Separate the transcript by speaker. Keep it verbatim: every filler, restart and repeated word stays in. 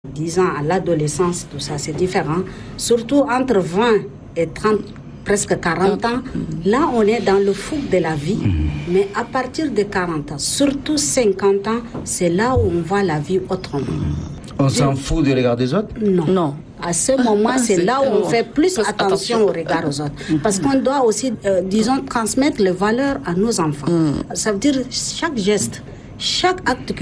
Speaker 1: dix ans à l'adolescence, tout ça, c'est différent. Surtout entre vingt et trente, presque quarante ans, là, on est dans le fou de la vie. Mais à partir de quarante ans, surtout cinquante ans, c'est là où on voit la vie autrement.
Speaker 2: On s'en fout du regard des autres?
Speaker 1: Non.
Speaker 3: Non.
Speaker 1: À ce moment, c'est, c'est là où on fait plus, plus attention, attention au regard aux autres. Parce qu'on doit aussi, euh, disons, transmettre les valeurs à nos enfants. Mm. Ça veut dire chaque geste, chaque acte que